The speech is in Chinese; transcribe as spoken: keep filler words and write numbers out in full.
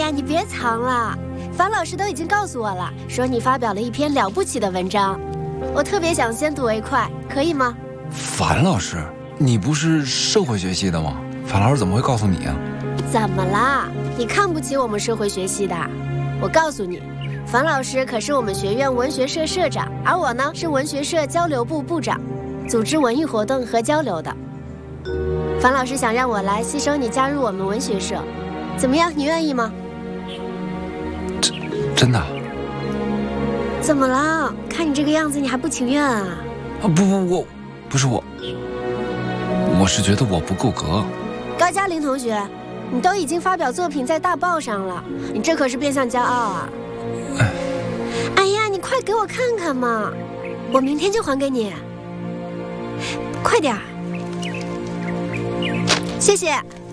呀，你别藏了，樊老师都已经告诉我了，说你发表了一篇了不起的文章，我特别想先睹为快，可以吗？ 樊老师，你不是社会学系的吗？樊老师怎么会告诉你啊？ 怎么啦？你看不起我们社会学系的？我告诉你，樊老师可是我们学院文学社社长，而我呢是文学社交流部部长，组织文艺活动和交流的。樊老师想让我来吸收你，加入我们文学社，怎么样？你愿意吗？ 真真的？ 怎么了？看你这个样子，你还不情愿啊？ 啊不不，我不是我，我是觉得我不够格。 高嘉玲同学，你都已经发表作品在大报上了，你这可是变相骄傲啊！哎，哎呀，你快给我看看嘛，我明天就还给你，快点儿，谢谢。